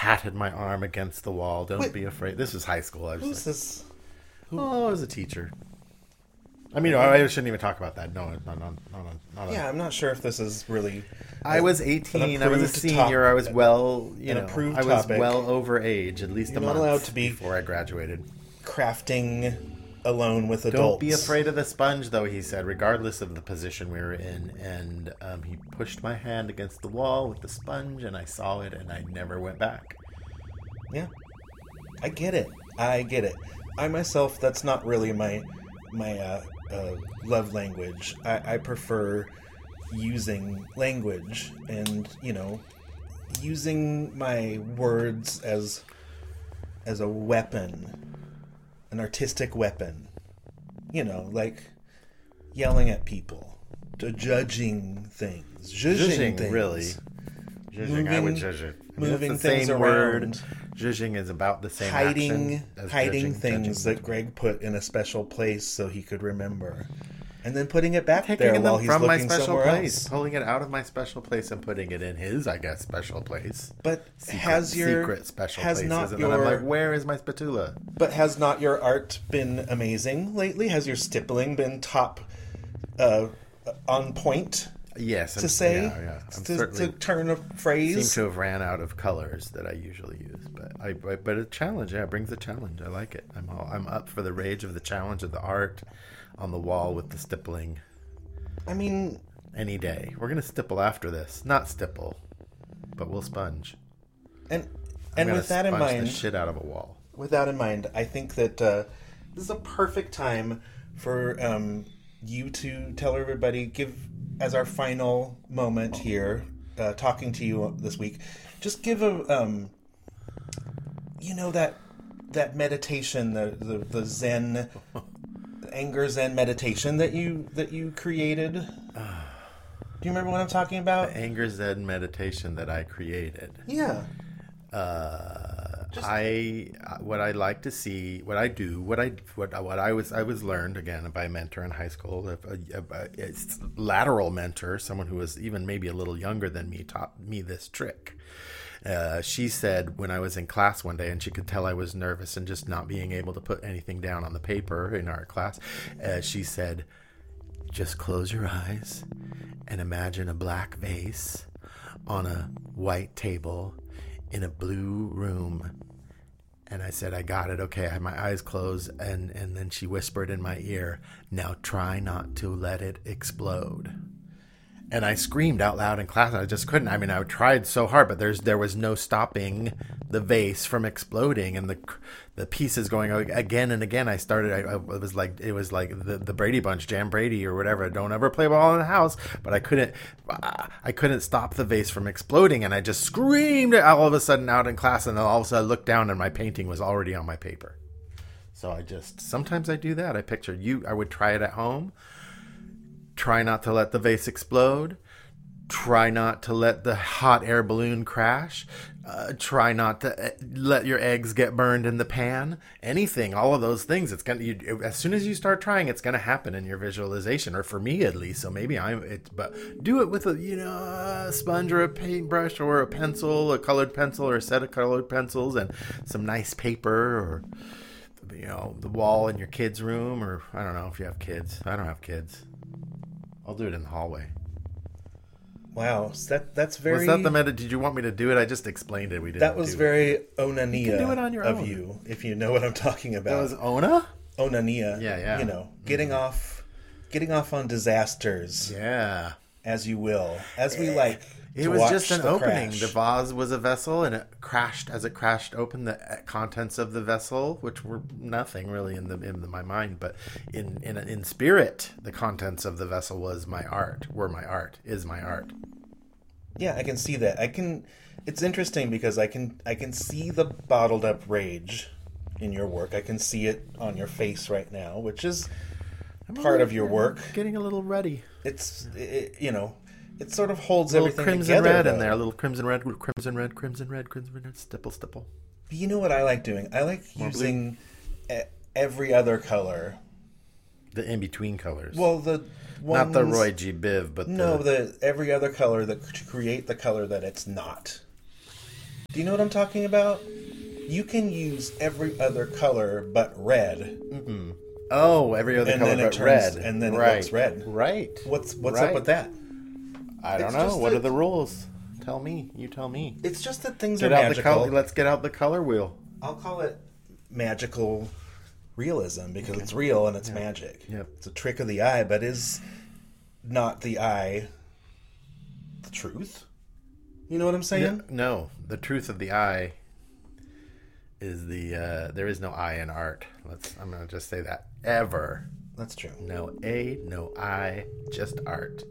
patted my arm against the wall. Don't be afraid. This was high school. Who's this? Oh, I was a teacher. I mean, I shouldn't even talk about that. No. Yeah, I'm not sure if this is really... I was 18. I was a senior. I was I was well over age, at least a month allowed to be before I graduated. Crafting alone with adults. Don't be afraid of the sponge, though, he said, regardless of the position we were in. And he pushed my hand against the wall with the sponge, and I saw it, and I never went back. Yeah. I get it. I myself, that's not really my love language. I prefer using language and, using my words as a weapon, an artistic weapon. Like yelling at people, judging things, zhuzhing things. Really. Zhuzhing, I would zhuzh it. Moving things around. Zhuzhing is about the same hiding things judging. that Greg put in a special place so he could remember. And then putting it back Taking there them while he's from my looking special somewhere place, else. pulling it out of my special place and putting it in his, I guess, special place. But secret special places, and then I'm like, where is my spatula? But has not your art been amazing lately? Has your stippling been top on point? Yes, to say, yeah. to turn a phrase. Seem to have ran out of colors that I usually use, but a challenge, it brings a challenge. I like it. I'm up for the rage of the challenge of the art on the wall with the stippling. I mean, any day we're gonna stipple after this, not stipple, but we'll sponge. And with that in mind, the shit out of a wall. With that in mind, I think that this is a perfect time for you to tell everybody, give as our final moment here, talking to you this week, just give a, that meditation, the Zen, anger Zen meditation that you created. Do you remember what I'm talking about? The anger Zen meditation that I created. Yeah. What I like to see, what I was learned again by a mentor in high school, a lateral mentor, someone who was even maybe a little younger than me, taught me this trick. She said when I was in class one day and she could tell I was nervous and just not being able to put anything down on the paper in our class, she said, just close your eyes and imagine a black vase on a white table in a blue room. And I said, I got it. Okay, I had my eyes closed. And then she whispered in my ear, now try not to let it explode. And I screamed out loud in class. I just couldn't. I mean, I tried so hard, but there was no stopping the vase from exploding, and the pieces going again and again. It was like the Brady Bunch, Jam Brady or whatever. Don't ever play ball in the house. But I couldn't stop the vase from exploding, and I just screamed all of a sudden out in class, and then all of a sudden I looked down and my painting was already on my paper. So sometimes I do that. I picture I would try it at home. Try not to let the vase explode. Try not to let the hot air balloon crash. Try not to let your eggs get burned in the pan. Anything, all of those things. It's as soon as you start trying, it's gonna happen in your visualization, or for me at least. So maybe but do it with a sponge or a paintbrush or a pencil, a colored pencil or a set of colored pencils and some nice paper, or the wall in your kid's room, or I don't know if you have kids. I don't have kids. I'll do it in the hallway. Wow, that's very... Was that the meta? Did you want me to do it? I just explained it. We didn't. That was very onania you can do it on your of own. you, if you know what I'm talking about. That was Ona? Onania. Yeah. Getting off on disasters. Yeah. As you will. As we like. It was just an opening. Crash. The vase was a vessel, and it crashed. As it crashed open, the contents of the vessel, which were nothing really in my mind, but in spirit, the contents of the vessel was my art. Is my art. Yeah, I can see that. It's interesting because I can see the bottled up rage in your work. I can see it on your face right now, which is part of your work. Getting a little ruddy. It sort of holds everything crimson together. Red though. in there, a little crimson red, stipple. But you know what I like doing? I like using every other color. The in-between colors. Well, the ones... Not the Roy G. Biv, but the every other color to create the color that it's not. Do you know what I'm talking about? You can use every other color but red. Oh, every other And color then it but turns- red. and then it right. looks red. Right. What's Right. up with that? I don't It's know. just What that- are the rules? Tell me. You tell me. It's just that things Get are out the magical. color. Let's get out the color wheel. I'll call it magical realism because it's real and it's magic. Yep. It's a trick of the eye, but is not the eye the truth? You know what I'm saying? No, the truth of the eye is there is no I in art. I'm gonna just say that ever. That's true. No A, no I, just art.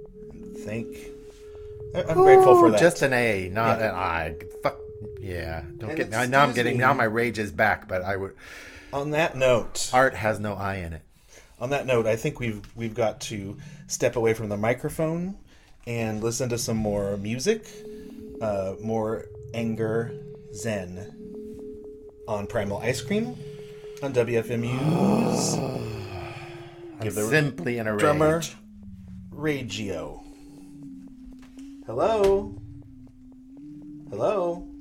I'm grateful for that. Just an A, not Yeah. an I. Fuck yeah! Don't And get it's now. Now I'm getting. Disney. Now my rage is back. But I would. On that note, Art has no I in it. I think we've got to step away from the microphone and listen to some more music, more anger zen on Primal Ice Cream on WFMU's. Give the Simply in a drummer rage. Ragio. Hello. Hello.